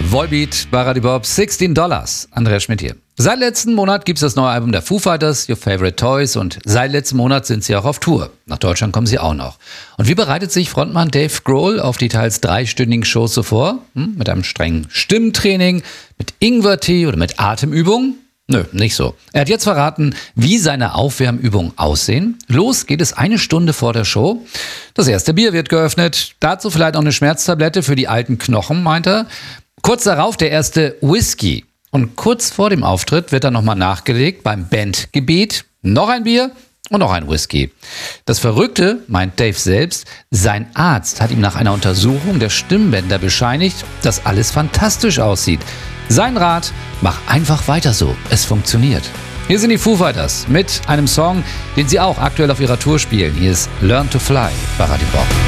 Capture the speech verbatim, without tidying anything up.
Volbeat, Baradibop, sechzehn Dollars. Andreas Schmidt hier. Seit letzten Monat gibt es das neue Album der Foo Fighters, Your Favorite Toys, und seit letzten Monat sind sie auch auf Tour. Nach Deutschland kommen sie auch noch. Und wie bereitet sich Frontmann Dave Grohl auf die teils dreistündigen Shows so vor? Hm, mit einem strengen Stimmtraining, mit Ingwertee oder mit Atemübungen? Nö, nicht so. Er hat jetzt verraten, wie seine Aufwärmübungen aussehen. Los geht es eine Stunde vor der Show. Das erste Bier wird geöffnet. Dazu vielleicht auch eine Schmerztablette für die alten Knochen, meint er. Kurz darauf der erste Whisky. Und kurz vor dem Auftritt wird dann nochmal nachgelegt beim Bandgebet. Noch ein Bier und noch ein Whisky. Das Verrückte, meint Dave selbst, sein Arzt hat ihm nach einer Untersuchung der Stimmbänder bescheinigt, dass alles fantastisch aussieht. Sein Rat: mach einfach weiter so, es funktioniert. Hier sind die Foo Fighters mit einem Song, den sie auch aktuell auf ihrer Tour spielen. Hier ist Learn to Fly, Baradibop.